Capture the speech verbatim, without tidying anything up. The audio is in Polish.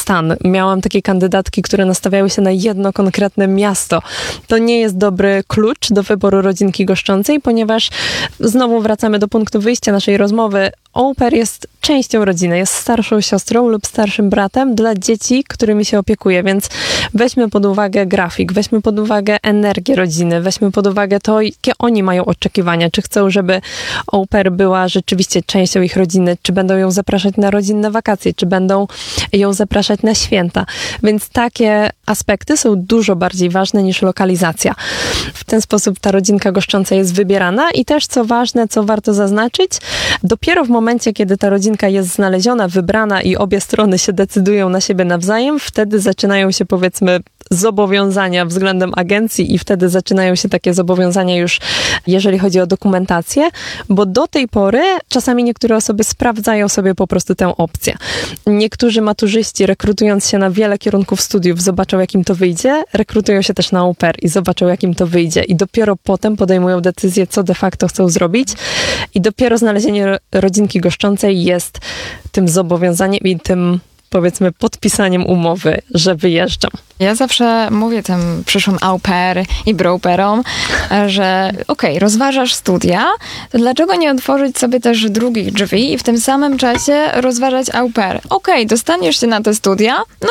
stan. Miałam takie kandydatki, które nastawiały się na jedno konkretne miasto. To nie jest dobry klucz do wyboru rodzinki goszczącej, ponieważ znowu wracamy do punktu wyjścia naszej rozmowy. Au pair jest częścią rodziny, jest starszą siostrą lub starszym bratem dla dzieci, którymi się opiekuje, więc weźmy pod uwagę grafik, weźmy pod uwagę energię rodziny, weźmy pod uwagę to, jakie oni mają oczekiwania, czy chcą, żeby au pair była rzeczywiście częścią ich rodziny, czy będą ją zapraszać na rodzinne wakacje, czy będą ją zapraszać na święta. Więc takie aspekty są dużo bardziej ważne niż lokalizacja. W ten sposób ta rodzinka goszcząca jest wybierana i też, co ważne, co warto zaznaczyć, dopiero w momencie, kiedy ta rodzinka jest znaleziona, wybrana i obie strony się decydują na siebie nawzajem, wtedy zaczynają się, powiedzmy, zobowiązania względem agencji i wtedy zaczynają się takie zobowiązania już, jeżeli chodzi o dokumentację, bo do tej pory czasami niektóre osoby sprawdzają sobie po prostu tę opcję. Niektórzy maturzyści, rekrutując się na wiele kierunków studiów, zobaczą, jak im to wyjdzie, rekrutują się też na au pair i zobaczą, jak im to wyjdzie i dopiero potem podejmują decyzję, co de facto chcą zrobić i dopiero znalezienie rodzinki goszczącej jest tym zobowiązaniem i tym, powiedzmy, podpisaniem umowy, że wyjeżdżam. Ja zawsze mówię tym przyszłym au pair i bro-pairom, że okej, okay, rozważasz studia, to dlaczego nie otworzyć sobie też drugich drzwi i w tym samym czasie rozważać au pair? Okej, okay, dostaniesz się na te studia, no